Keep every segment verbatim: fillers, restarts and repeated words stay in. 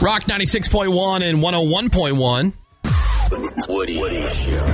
Rock ninety-six point one and one oh one point one. Woody, Woody Show.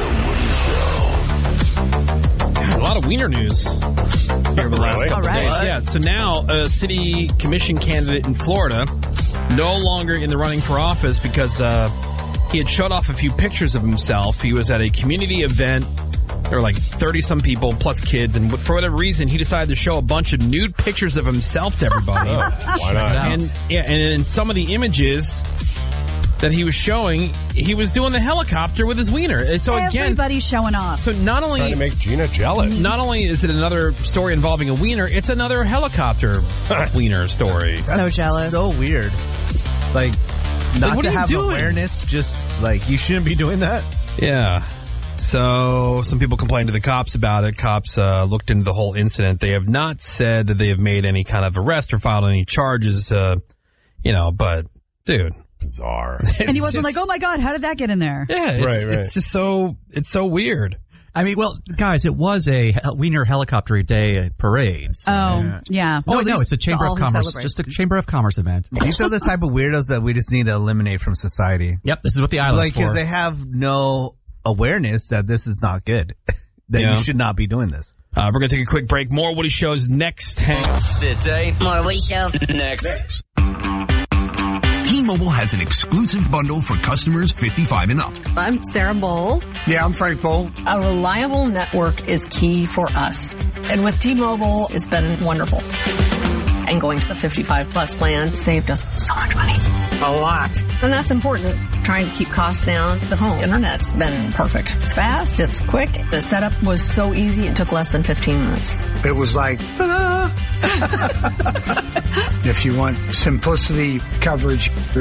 A lot of wiener news here over the last couple All right. of days. Yeah, so now a city commission candidate in Florida no longer in the running for office because uh, he had showed off a few pictures of himself. He was at a community event. There were like thirty-some people plus kids, and for whatever reason, he decided to show a bunch of nude pictures of himself to everybody. Oh, why not? And yeah, and in some of the images that he was showing, he was doing the helicopter with his wiener. So again, everybody's showing off. So not only Trying to make Gina jealous. Not only is it another story involving a wiener, it's another helicopter wiener story. So jealous. So weird. Like, not what to are you have doing? awareness, just like, you shouldn't be doing that. Yeah. So some people complained to the cops about it. Cops uh, looked into the whole incident. They have not said that they have made any kind of arrest or filed any charges, uh, you know, but, dude. Bizarre. And he wasn't like, oh my God, how did that get in there? Yeah, it's, Right, right. it's just so, it's so weird. I mean, well, guys, it was a hel- Wiener Helicopter Day parade. So. Oh, yeah. Oh, No, no, these- it's a Chamber all of who Commerce. celebrate. Just a Chamber of Commerce event. These are the type of weirdos that we just need to eliminate from society. Yep, this is what the island's Like, because for. they have no awareness that this is not good. That Yeah. you should not be doing this. Uh, we're going to take a quick break. More Woody Shows next. Hank. City. More Woody Show. Next. T-Mobile has an exclusive bundle for customers fifty-five and up. I'm Sarah Bowl. Yeah, I'm Frank Bowl. A reliable network is key for us. And with T-Mobile, it's been wonderful. And going to the fifty-five plus plan saved us so much money. A lot. And that's important. Trying to keep costs down. The home internet's been perfect. It's fast. It's quick. The setup was so easy. It took less than fifteen minutes. It was like, ta-da! If you want simplicity coverage,